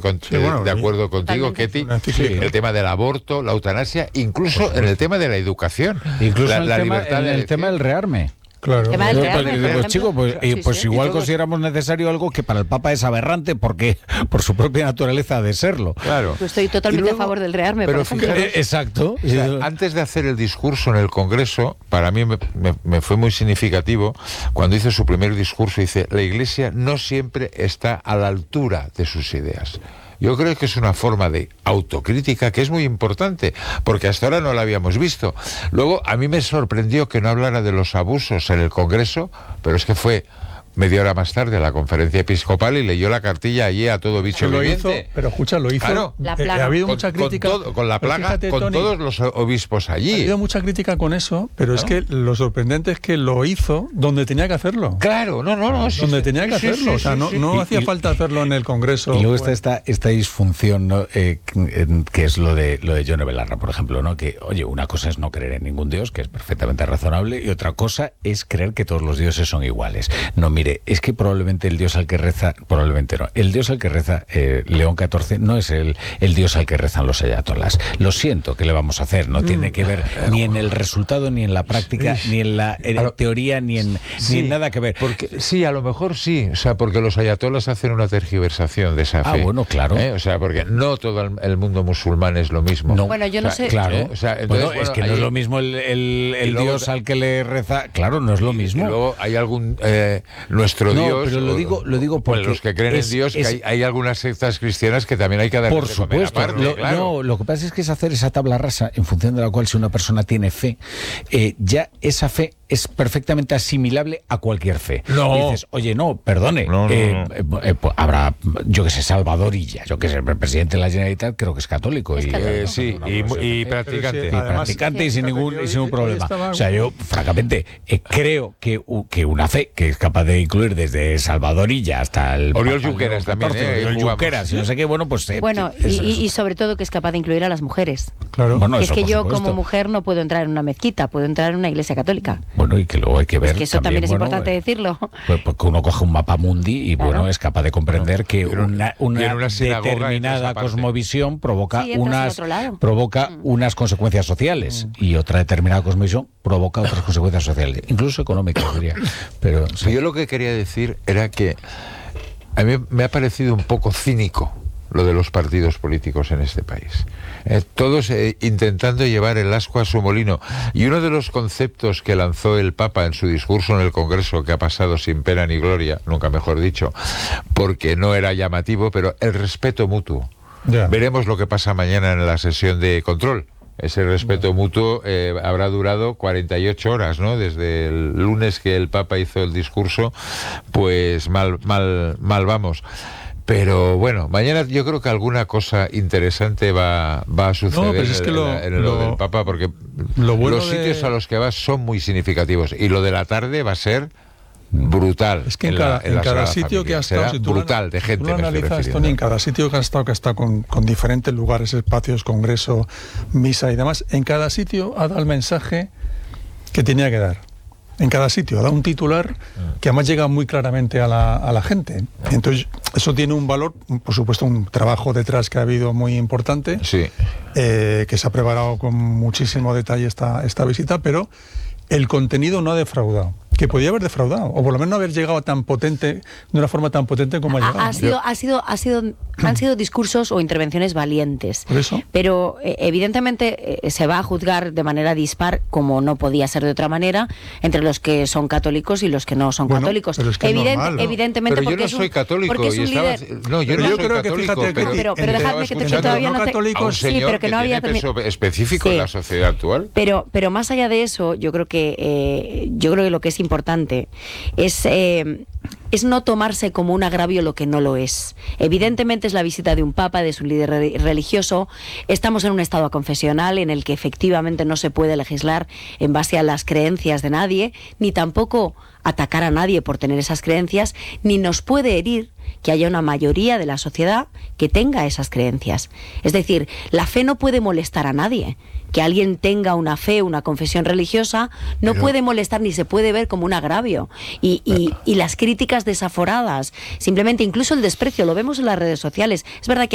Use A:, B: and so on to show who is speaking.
A: de acuerdo contigo, Ketty, el tema del aborto, la eutanasia, incluso en el tema de la educación,
B: incluso
A: en
B: el tema del rearme.
C: Claro.
B: Pues chicos, pues igual consideramos necesario algo que para el Papa es aberrante porque por su propia naturaleza ha de serlo.
A: Claro.
D: Pues estoy totalmente a favor del rearme.
A: Pero
B: exacto.
A: O sea, antes de hacer el discurso en el Congreso, para mí me fue muy significativo cuando hizo su primer discurso. Dice: la Iglesia no siempre está a la altura de sus ideas. Yo creo que es una forma de autocrítica que es muy importante, porque hasta ahora no la habíamos visto. Luego, a mí me sorprendió que no hablara de los abusos en el Congreso, pero es que fue media hora más tarde a la conferencia episcopal y leyó la cartilla allí a todo bicho viviente.
C: Pero escucha, lo hizo.
A: Claro,
C: ha habido mucha crítica.
A: Con la plaga, fíjate, con Tony, todos los obispos allí.
C: Ha habido mucha crítica con eso, pero es que lo sorprendente es que lo hizo donde tenía que hacerlo.
A: Claro, no.
C: Donde tenía que hacerlo. O sea, no hacía falta hacerlo en el Congreso.
B: Y luego está esta disfunción, ¿no? Que es lo de Yone Belarra, por ejemplo, ¿no? Que, oye, una cosa es no creer en ningún dios, que es perfectamente razonable, y otra cosa es creer que todos los dioses son iguales. No, mire, es que probablemente el dios al que reza, el dios al que reza León XIV no es el dios al que rezan los ayatolás. Lo siento, ¿qué le vamos a hacer? No tiene que ver ni en el resultado, ni en la práctica, ni en la teoría, ni en nada que ver.
A: Porque sí, a lo mejor sí, o sea, porque los ayatolás hacen una tergiversación de esa fe.
B: Bueno, claro.
A: O sea, porque no todo el mundo musulmán es lo mismo.
B: No.
D: Bueno, yo no sé.
B: Claro.
A: O sea, entonces,
B: es que no es lo mismo el dios al que le reza. Claro, no es lo mismo.
A: Y luego hay algún nuestro Dios.
B: Pero lo digo porque
A: los que creen en Dios, que hay algunas sectas cristianas que también hay que dar.
B: Por supuesto.
A: Claro.
B: Lo que pasa es que es hacer esa tabla rasa en función de la cual, si una persona tiene fe, ya esa fe es perfectamente asimilable a cualquier fe.
A: No.
B: Y dices, oye, no, perdone, habrá, yo que sé, Salvador Illa, yo que sé, el presidente de la Generalitat creo que es católico.
A: Y practicante.
B: Practicante y sin ningún problema. O sea, yo, francamente, creo que una fe que es capaz de incluir desde Salvador Illa hasta el
A: Oriol Junqueras también,
B: Oriol Junqueras, y no sé qué,
D: y sobre todo que es capaz de incluir a las mujeres.
C: Claro.
D: Bueno, es que yo como mujer no puedo entrar en una mezquita, puedo entrar en una iglesia católica.
B: Bueno, y que luego hay que ver.
D: Es que eso también es importante decirlo.
B: Pues porque uno coge un mapa mundi y bueno, es capaz de comprender que una determinada cosmovisión provoca unas consecuencias sociales y otra determinada cosmovisión provoca otras consecuencias sociales, incluso económicas, diría. Pero sí.
A: Yo lo que quería decir era que a mí me ha parecido un poco cínico lo de los partidos políticos en este país. Todos intentando llevar el ascua a su molino. Y uno de los conceptos que lanzó el Papa en su discurso en el Congreso, que ha pasado sin pena ni gloria, nunca mejor dicho, porque no era llamativo, pero el respeto mutuo. Yeah. Veremos lo que pasa mañana en la sesión de control. Ese respeto mutuo habrá durado 48 horas, ¿no? Desde el lunes que el Papa hizo el discurso, pues mal vamos. Pero bueno, mañana yo creo que alguna cosa interesante va a suceder en lo del Papa, porque los sitios a los que vas son muy significativos y lo de la tarde va a ser brutal.
C: Es que en cada sitio que ha estado,
A: si brutal de gente.
C: Tú lo analizas, Tony, en cada sitio que ha estado con diferentes lugares, espacios, congreso, misa y demás, en cada sitio ha dado el mensaje que tenía que dar. En cada sitio, ha dado un titular que además llega muy claramente a la gente. Entonces, eso tiene un valor, por supuesto, un trabajo detrás que ha habido muy importante,
A: sí.
C: Que se ha preparado con muchísimo detalle esta visita, pero el contenido no ha defraudado. Que podía haber defraudado, o por lo menos no haber llegado tan potente, de una forma tan potente como ha llegado.
D: Han sido discursos o intervenciones valientes.
C: ¿Por eso?
D: Pero evidentemente se va a juzgar de manera dispar, como no podía ser de otra manera, entre los que son católicos y los que no son católicos.
C: Pero es que es normal, ¿no?
D: Evidentemente,
A: pero yo no soy católico.
D: Porque es un líder.
A: No, yo no soy católico.
D: Pero dejadme que todavía no
A: católicos, sí, pero que no había peso específico en la sociedad actual.
D: Pero más allá de eso, yo creo que lo que es importante es no tomarse como un agravio lo que no lo es. Evidentemente es la visita de un papa, de su líder religioso. Estamos en un estado confesional en el que efectivamente no se puede legislar en base a las creencias de nadie, ni tampoco atacar a nadie por tener esas creencias, ni nos puede herir que haya una mayoría de la sociedad que tenga esas creencias. Es decir, la fe no puede molestar a nadie. Que alguien tenga una fe, una confesión religiosa, no puede molestar ni se puede ver como un agravio. Y las críticas desaforadas, simplemente incluso el desprecio, lo vemos en las redes sociales. Es verdad que